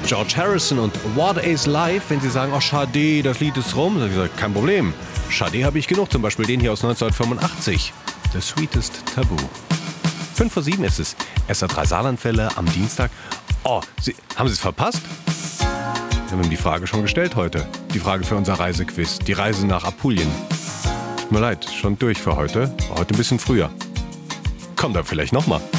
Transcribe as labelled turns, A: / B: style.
A: George Harrison und What Is Life. Wenn Sie sagen, oh Sade, das Lied ist rum, dann sage ich, kein Problem. Sade habe ich genug, zum Beispiel den hier aus 1985. The Sweetest Taboo. 5:07 ist es. SA3 Saarlandwelle am Dienstag. Oh, haben Sie es verpasst? Wir haben ihm die Frage schon gestellt heute. Die Frage für unser Reisequiz. Die Reise nach Apulien. Tut mir leid, schon durch für heute. War heute ein bisschen früher. Kommt dann vielleicht nochmal.